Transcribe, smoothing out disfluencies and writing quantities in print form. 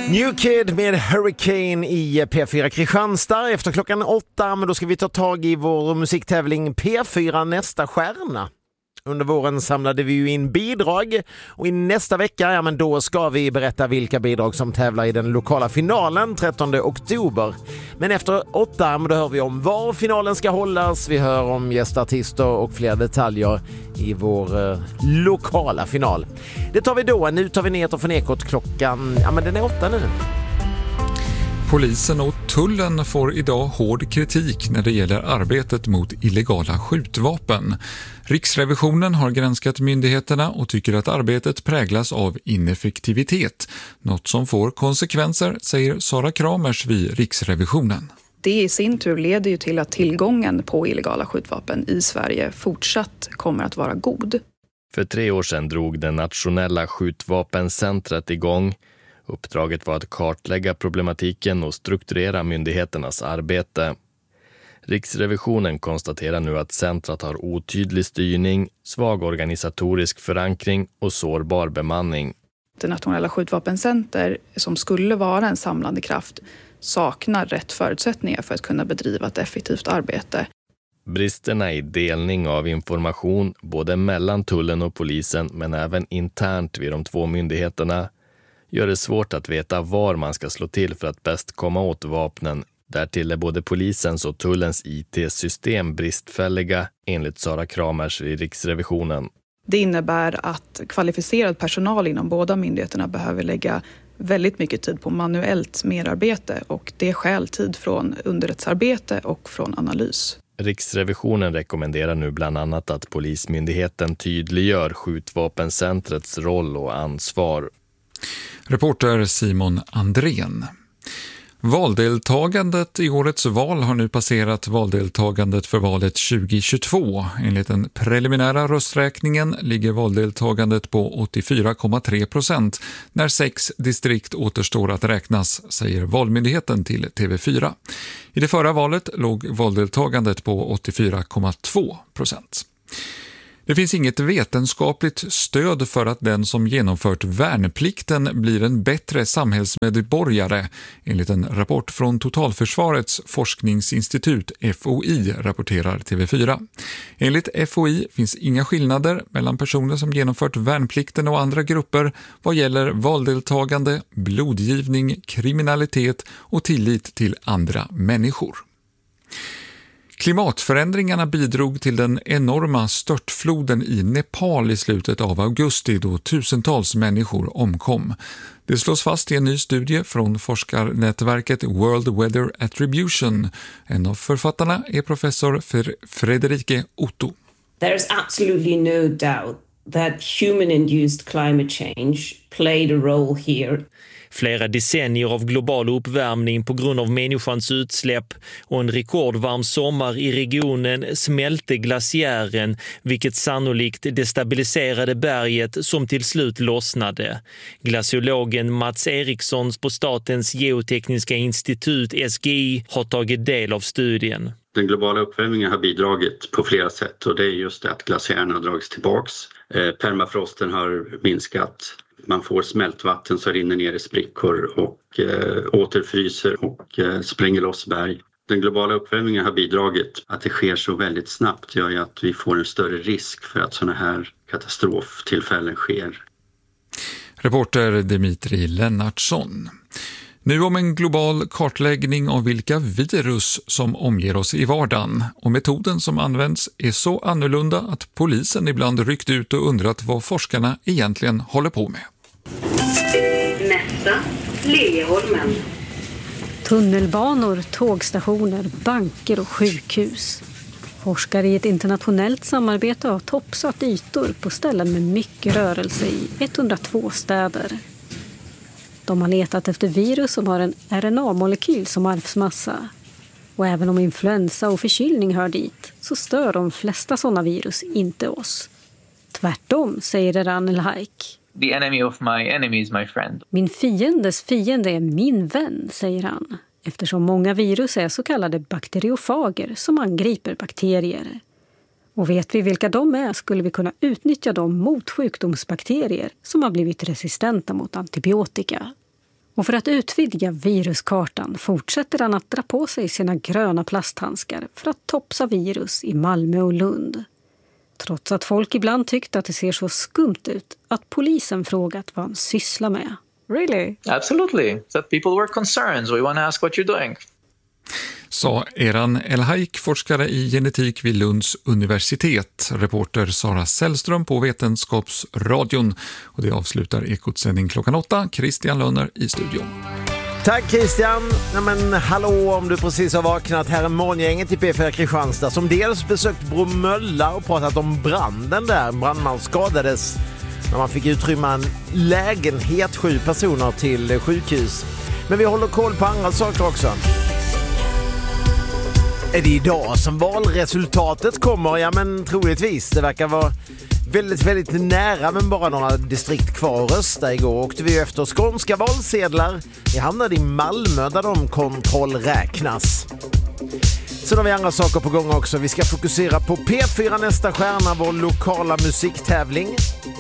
New Kid med Hurricane i P4 Kristianstad efter klockan 8, men då ska vi ta tag i vår musiktävling P4 nästa stjärna. Under våren samlade vi ju in bidrag och i nästa vecka, men då ska vi berätta vilka bidrag som tävlar i den lokala finalen 13 oktober. Men efter 8, då hör vi om var finalen ska hållas, vi hör om gästartister och fler detaljer i vår lokala final. Det tar vi då. Nu tar vi ner från Ekot klockan, men den är 8 nu. Polisen och tullen får idag hård kritik när det gäller arbetet mot illegala skjutvapen. Riksrevisionen har granskat myndigheterna och tycker att arbetet präglas av ineffektivitet. Något som får konsekvenser, säger Sara Kramers vid Riksrevisionen. Det i sin tur leder ju till att tillgången på illegala skjutvapen i Sverige fortsatt kommer att vara god. För 3 år sedan drog det nationella skjutvapencentret igång. Uppdraget var att kartlägga problematiken och strukturera myndigheternas arbete. Riksrevisionen konstaterar nu att centret har otydlig styrning, svag organisatorisk förankring och sårbar bemanning. Det nationella skjutvapencenter, som skulle vara en samlande kraft, saknar rätt förutsättningar för att kunna bedriva ett effektivt arbete. Bristerna i delning av information både mellan tullen och polisen, men även internt vid de 2 myndigheterna, gör det svårt att veta var man ska slå till för att bäst komma åt vapnen. Därtill är både polisens och tullens IT-system bristfälliga, enligt Sara Kramers i Riksrevisionen. Det innebär att kvalificerad personal inom båda myndigheterna behöver lägga väldigt mycket tid på manuellt merarbete, och det stjäl tid från underrättsarbete och från analys. Riksrevisionen rekommenderar nu bland annat att Polismyndigheten tydliggör skjutvapencentrets roll och ansvar. Reporter Simon Andrén. Valdeltagandet i årets val har nu passerat valdeltagandet för valet 2022. Enligt den preliminära rösträkningen ligger valdeltagandet på 84,3% när 6 distrikt återstår att räknas, säger Valmyndigheten till TV4. I det förra valet låg valdeltagandet på 84,2%. Det finns inget vetenskapligt stöd för att den som genomfört värnplikten blir en bättre samhällsmedborgare, enligt en rapport från Totalförsvarets forskningsinstitut FOI, rapporterar TV4. Enligt FOI finns inga skillnader mellan personer som genomfört värnplikten och andra grupper vad gäller valdeltagande, blodgivning, kriminalitet och tillit till andra människor. Klimatförändringarna bidrog till den enorma störtfloden i Nepal i slutet av augusti då tusentals människor omkom. Det slås fast i en ny studie från forskarnätverket World Weather Attribution. En av författarna är professor Frederike Otto. There is absolutely no doubt that human-induced climate change played a role here. Flera decennier av global uppvärmning på grund av människans utsläpp och en rekordvarm sommar i regionen smälte glaciären, vilket sannolikt destabiliserade berget som till slut lossnade. Glaciologen Mats Eriksson på Statens geotekniska institut SGI har tagit del av studien. Den globala uppvärmningen har bidragit på flera sätt, och det är just det att glaciärerna har dragits tillbaks. Permafrosten har minskat. Man får smältvatten som rinner ner i sprickor och återfryser och spränger loss berg. Den globala uppvärmningen har bidragit. Att det sker så väldigt snabbt gör ju att vi får en större risk för att sådana här katastroftillfällen sker. Reporter Dimitri Lennartsson. Nu om en global kartläggning av vilka virus som omger oss i vardagen, och metoden som används är så annorlunda att polisen ibland ryckt ut och undrat vad forskarna egentligen håller på med. Nästa, Liljeholmen. Tunnelbanor, tågstationer, banker och sjukhus. Forskare i ett internationellt samarbete har toppsatt ytor på ställen med mycket rörelse i 102 städer. De har letat efter virus som har en RNA-molekyl som arvsmassa. Och även om influensa och förkylning hör dit så stör de flesta sådana virus inte oss. Tvärtom, säger Eran El-Haik. The enemy of my enemy is my friend. Min fiendes fiende är min vän, säger han. Eftersom många virus är så kallade bakteriofager som angriper bakterier. Och vet vi vilka de är skulle vi kunna utnyttja dem mot sjukdomsbakterier som har blivit resistenta mot antibiotika. Och för att utvidga viruskartan fortsätter han att dra på sig sina gröna plasthandskar för att topsa virus i Malmö och Lund. Trots att folk ibland tyckt att det ser så skumt ut att polisen frågat vad han sysslar med. Really? Absolutely. That people were concerned. We want to ask what you're doing. Sa Eran El-Haik, forskare i genetik vid Lunds universitet. Reporter Sara Sällström på Vetenskapsradion. Och det avslutar Ekotsändning klockan 8. Christian Lönner i studion. Tack Christian. Men hallå, om du precis har vaknat, här är morgongänget i P4 Kristianstad som dels besökt Bromölla och pratat om branden där. Brandman skadades när man fick utrymma en lägenhet, 7 personer till sjukhus. Men vi håller koll på andra saker också. Är det idag som valresultatet kommer? Ja, men troligtvis. Det verkar vara väldigt nära, men bara några distrikt kvar att rösta. Igår åkte vi efter skånska valsedlar. Vi hamnade i Malmö där de kontrollräknas. Sen har vi andra saker på gång också. Vi ska fokusera på P4 nästa stjärna, vår lokala musiktävling.